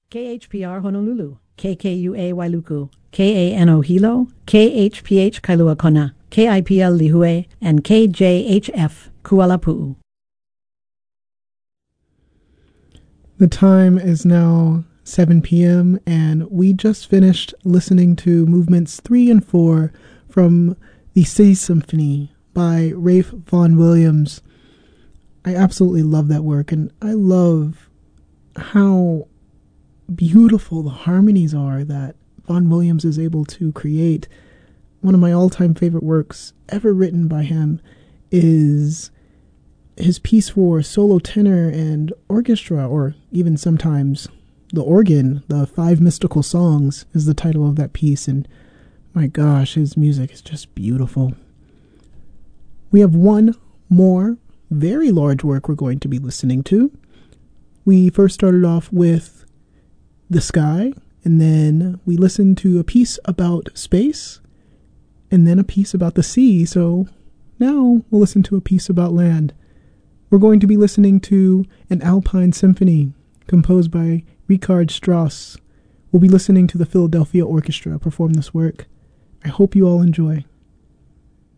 KHPR Honolulu, KKUA Wailuku, KANO Hilo, KHPH Kailua Kona, KIPL Lihue, and KJHF Kuala Pu'u. The time is now 7 p.m. and we just finished listening to movements 3 and 4 from the Sea Symphony by Ralph Vaughan Williams. I absolutely love that work, and I love how beautiful the harmonies are that Vaughan Williams is able to create. One of my all-time favorite works ever written by him is his piece for solo tenor and orchestra, or even sometimes the organ. The Five Mystical Songs is the title of that piece, and my gosh, his music is just beautiful. We have one more very large work we're going to be listening to. We first started off with the sky, and then we listened to a piece about space, and then a piece about the sea, so now we'll listen to a piece about land. We're going to be listening to an Alpine Symphony composed by Richard Strauss. We'll be listening to the Philadelphia Orchestra perform this work. I hope you all enjoy.